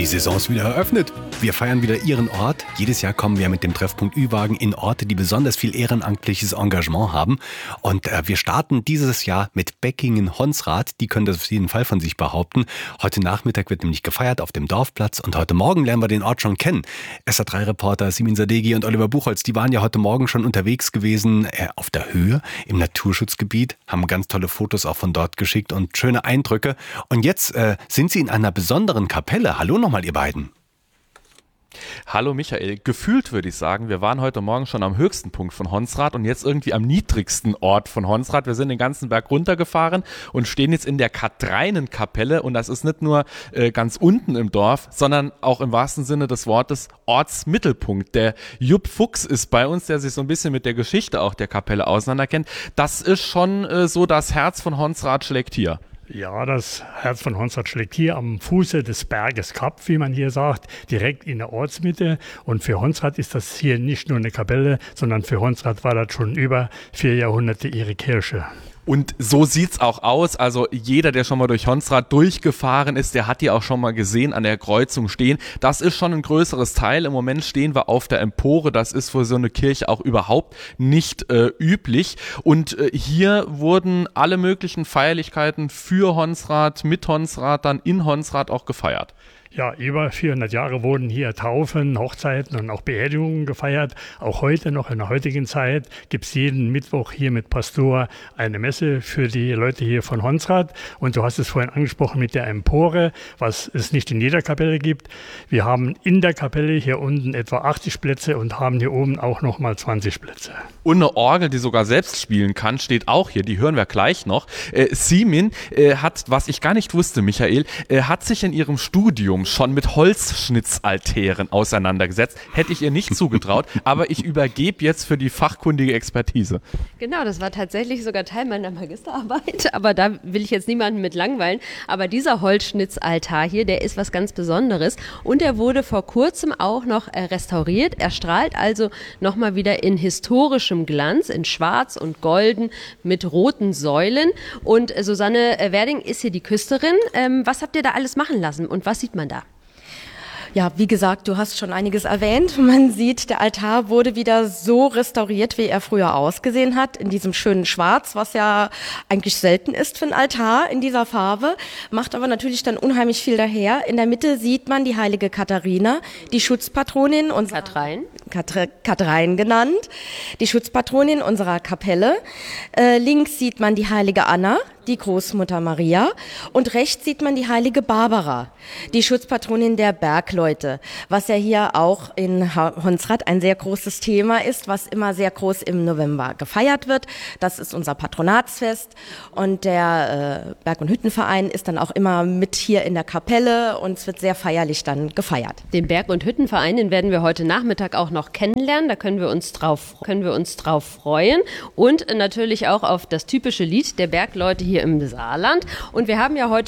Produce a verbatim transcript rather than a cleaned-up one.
Die Saison ist wieder eröffnet. Wir feiern wieder Ihren Ort. Jedes Jahr kommen wir mit dem Treffpunkt Ü-Wagen in Orte, die besonders viel ehrenamtliches Engagement haben. Und äh, wir starten dieses Jahr mit Beckingen-Honsrath. Die können das auf jeden Fall von sich behaupten. Heute Nachmittag wird nämlich gefeiert auf dem Dorfplatz und heute Morgen lernen wir den Ort schon kennen. S A drei Reporter Simin Sadeghi und Oliver Buchholz, die waren ja heute Morgen schon unterwegs gewesen äh, auf der Höhe im Naturschutzgebiet, haben ganz tolle Fotos auch von dort geschickt und schöne Eindrücke. Und jetzt äh, sind sie in einer besonderen Kapelle. Hallo nochmal, ihr beiden. Hallo Michael, gefühlt würde ich sagen, wir waren heute Morgen schon am höchsten Punkt von Honsrath und jetzt irgendwie am niedrigsten Ort von Honsrath. Wir sind den ganzen Berg runtergefahren und stehen jetzt in der Kathreinenkapelle und das ist nicht nur äh, ganz unten im Dorf, sondern auch im wahrsten Sinne des Wortes Ortsmittelpunkt. Der Jupp Fuchs ist bei uns, der sich so ein bisschen mit der Geschichte auch der Kapelle auseinanderkennt. Das ist schon äh, so, das Herz von Honsrath schlägt hier. Ja, das Herz von Honsrath schlägt hier am Fuße des Berges Kapp, wie man hier sagt, direkt in der Ortsmitte. Und für Honsrath ist das hier nicht nur eine Kapelle, sondern für Honsrath war das schon über vier Jahrhunderte ihre Kirche. Und so sieht's auch aus. Also jeder, der schon mal durch Honsrath durchgefahren ist, der hat die auch schon mal gesehen an der Kreuzung stehen. Das ist schon ein größeres Teil. Im Moment stehen wir auf der Empore. Das ist für so eine Kirche auch überhaupt nicht äh, üblich. Und äh, hier wurden alle möglichen Feierlichkeiten für Honsrath, mit Honsrath, dann in Honsrath auch gefeiert. Ja, über vierhundert Jahre wurden hier Taufen, Hochzeiten und auch Beerdigungen gefeiert. Auch heute noch in der heutigen Zeit gibt es jeden Mittwoch hier mit Pastor eine Messe für die Leute hier von Honsrath. Und du hast es vorhin angesprochen mit der Empore, was es nicht in jeder Kapelle gibt. Wir haben in der Kapelle hier unten etwa achtzig Plätze und haben hier oben auch nochmal zwanzig Plätze. Und eine Orgel, die sogar selbst spielen kann, steht auch hier. Die hören wir gleich noch. Äh, Simin äh, hat, was ich gar nicht wusste, Michael, äh, hat sich in ihrem Studium schon mit Holzschnitzaltären auseinandergesetzt. Hätte ich ihr nicht zugetraut, aber ich übergebe jetzt für die fachkundige Expertise. Genau, das war tatsächlich sogar Teil meiner Magisterarbeit, aber da will ich jetzt niemanden mit langweilen. Aber dieser Holzschnitzaltar hier, der ist was ganz Besonderes und er wurde vor kurzem auch noch äh, restauriert. Er strahlt also nochmal wieder in historischem Glanz, in schwarz und golden mit roten Säulen. Und äh, Susanne äh, Werding ist hier die Küsterin. Ähm, was habt ihr da alles machen lassen und was sieht man da? Ja, wie gesagt, du hast schon einiges erwähnt. Man sieht, der Altar wurde wieder so restauriert, wie er früher ausgesehen hat, in diesem schönen Schwarz, was ja eigentlich selten ist für einen Altar in dieser Farbe, macht aber natürlich dann unheimlich viel daher. In der Mitte sieht man die heilige Katharina, die Schutzpatronin unserer Kathrein. Kathrein genannt, die Schutzpatronin unserer Kapelle. Äh, links sieht man die heilige Anna, die Großmutter Maria, und rechts sieht man die heilige Barbara, die Schutzpatronin der Bergleute, was ja hier auch in Honsrath ein sehr großes Thema ist, was immer sehr groß im November gefeiert wird. Das ist unser Patronatsfest und der äh, Berg- und Hüttenverein ist dann auch immer mit hier in der Kapelle und es wird sehr feierlich dann gefeiert. Den Berg- und Hüttenverein, den werden wir heute Nachmittag auch noch kennenlernen, da können wir uns drauf, können wir uns drauf freuen und natürlich auch auf das typische Lied der Bergleute hier im Saarland. Und wir haben ja heute